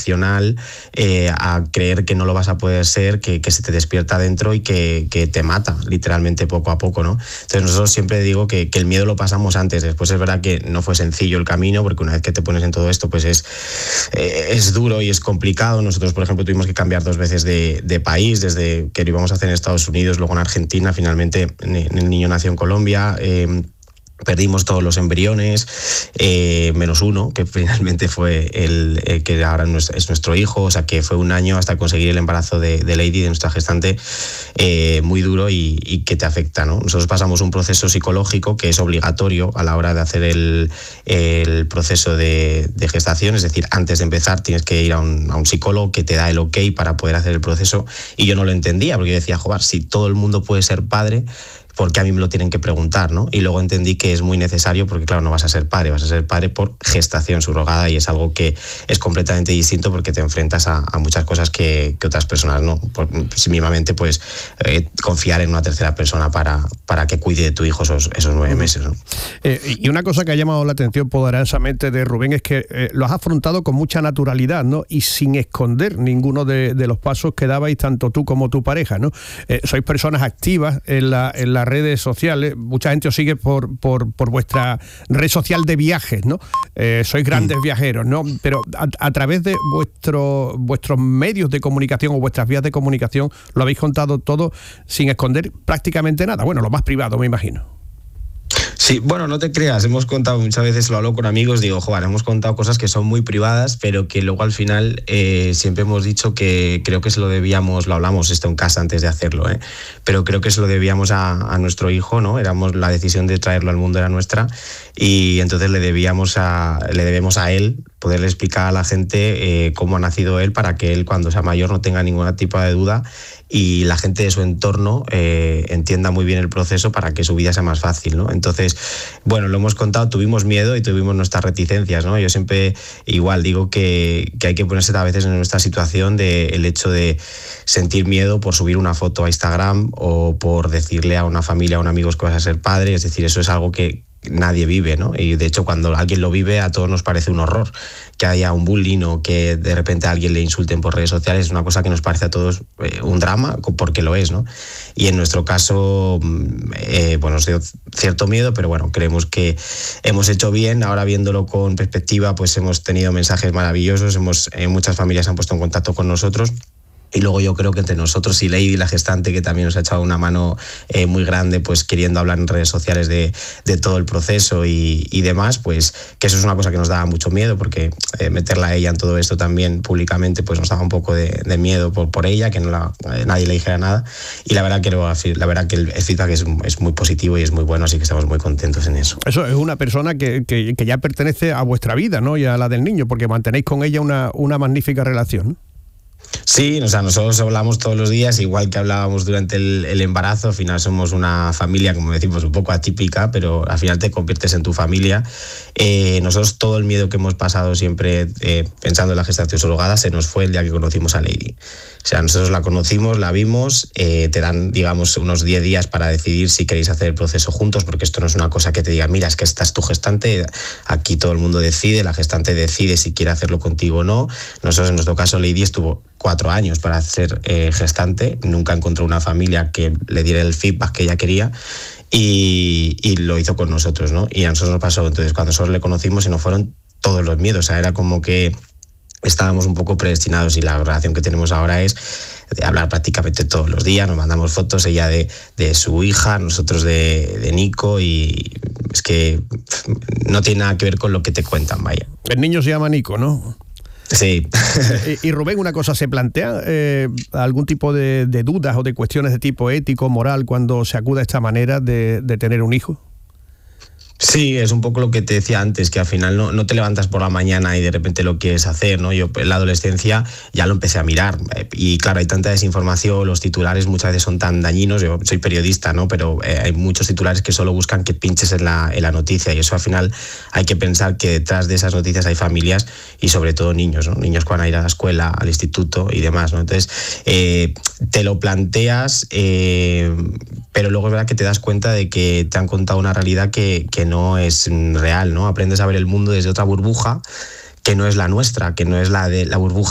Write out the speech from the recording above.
irracional a creer que no lo vas a poder ser, que se te despierta dentro y que te mata literalmente poco a poco, ¿no? Entonces nosotros siempre digo que el miedo lo pasamos antes. Después es verdad que no fue sencillo el camino, porque una vez que te pones en todo esto pues es duro y es complicado. Nosotros, por ejemplo, tuvimos que cambiar 2 veces de país, desde que lo íbamos a hacer en Estados Unidos, luego en Argentina. Finalmente el niño nació en Colombia. Perdimos todos los embriones, menos uno, que finalmente fue el que ahora es nuestro hijo. O sea que fue un año hasta conseguir el embarazo de Lady, de nuestra gestante, muy duro y que te afecta, ¿no? Nosotros pasamos un proceso psicológico que es obligatorio a la hora de hacer el proceso de gestación. Es decir, antes de empezar tienes que ir a un psicólogo que te da el ok para poder hacer el proceso. Y yo no lo entendía, porque yo decía, joder, si todo el mundo puede ser padre, porque a mí me lo tienen que preguntar, ¿no? Y luego entendí que es muy necesario, porque claro, no vas a ser padre, vas a ser padre por gestación subrogada, y es algo que es completamente distinto, porque te enfrentas a muchas cosas que otras personas no. Mínimamente, pues, confiar en una tercera persona para que cuide de tu hijo esos 9 meses, ¿no? Y una cosa que ha llamado la atención poderosamente de Rubén es que lo has afrontado con mucha naturalidad, ¿no? Y sin esconder ninguno de los pasos que dabais tanto tú como tu pareja, ¿no? Sois personas activas en las redes sociales. Mucha gente os sigue por vuestra red social de viajes, ¿no? Sois grandes viajeros, ¿no? Pero a través de vuestros medios de comunicación o vuestras vías de comunicación lo habéis contado todo sin esconder prácticamente nada. Bueno, lo más privado, me imagino. Sí, bueno, no te creas, hemos contado, muchas veces lo hablo con amigos, digo, joder, hemos contado cosas que son muy privadas, pero que luego al final siempre hemos dicho que creo que se lo debíamos, lo hablamos esto en casa antes de hacerlo, pero creo que se lo debíamos a nuestro hijo, ¿no? La decisión de traerlo al mundo era nuestra, y entonces le debemos a él poderle explicar a la gente cómo ha nacido él, para que él, cuando sea mayor, no tenga ningún tipo de duda, y la gente de su entorno entienda muy bien el proceso para que su vida sea más fácil, ¿no? Entonces, bueno, lo hemos contado, tuvimos miedo y tuvimos nuestras reticencias, ¿no? Yo siempre igual digo que hay que ponerse a veces en nuestra situación, el hecho de sentir miedo por subir una foto a Instagram o por decirle a una familia, a un amigo que vas a ser padre. Es decir, eso es algo que nadie vive, ¿no? Y de hecho, cuando alguien lo vive, a todos nos parece un horror. Que haya un bullying o que de repente a alguien le insulten por redes sociales es una cosa que nos parece a todos un drama, porque lo es, ¿no? Y en nuestro caso, bueno, nos dio cierto miedo, pero bueno, creemos que hemos hecho bien. Ahora, viéndolo con perspectiva, pues hemos tenido mensajes maravillosos, muchas familias se han puesto en contacto con nosotros. Y luego yo creo que entre nosotros y Lady, la gestante, que también nos ha echado una mano muy grande, pues queriendo hablar en redes sociales de todo el proceso y demás, pues que eso es una cosa que nos daba mucho miedo, porque meterla a ella en todo esto también públicamente, pues nos daba un poco de miedo por ella, que nadie le dijera nada. Y la verdad que el feedback es muy positivo y es muy bueno, así que estamos muy contentos en eso. Eso es una persona que ya pertenece a vuestra vida, ¿no? Y a la del niño, porque mantenéis con ella una magnífica relación, ¿no? Sí, o sea, nosotros hablamos todos los días, igual que hablábamos durante el embarazo. Al final somos una familia, como decimos, un poco atípica, pero al final te conviertes en tu familia. Nosotros, todo el miedo que hemos pasado siempre pensando en la gestación subrogada, se nos fue el día que conocimos a Lady. O sea, nosotros la conocimos, la vimos, te dan, digamos, unos 10 días para decidir si queréis hacer el proceso juntos, porque esto no es una cosa que te diga, mira, es que esta es tu gestante. Aquí todo el mundo decide, la gestante decide si quiere hacerlo contigo o no. Nosotros, en nuestro caso, Lady estuvo 4 años para ser gestante, nunca encontró una familia que le diera el feedback que ella quería, y lo hizo con nosotros, ¿no? Y a nosotros nos pasó. Entonces, cuando nosotros le conocimos, se nos fueron todos los miedos. O sea, era como que estábamos un poco predestinados, y la relación que tenemos ahora es de hablar prácticamente todos los días. Nos mandamos fotos, ella de su hija, nosotros de Nico, y es que no tiene nada que ver con lo que te cuentan, vaya. El niño se llama Nico, ¿no? Sí. Y Rubén, una cosa, ¿se plantea algún tipo de dudas o de cuestiones de tipo ético, moral, cuando se acude a esta manera de tener un hijo? Sí, es un poco lo que te decía antes, que al final no te levantas por la mañana y de repente lo quieres hacer, ¿no? Yo en la adolescencia ya lo empecé a mirar, y claro, hay tanta desinformación, los titulares muchas veces son tan dañinos. Yo soy periodista, ¿no? Pero hay muchos titulares que solo buscan que pinches en la noticia, y eso al final hay que pensar que detrás de esas noticias hay familias y sobre todo niños, ¿no? Niños que van a ir a la escuela, al instituto y demás, ¿no? Entonces, te lo planteas, pero luego es verdad que te das cuenta de que te han contado una realidad que no es real, ¿no? Aprendes a ver el mundo desde otra burbuja, que no es la nuestra, que no es la burbuja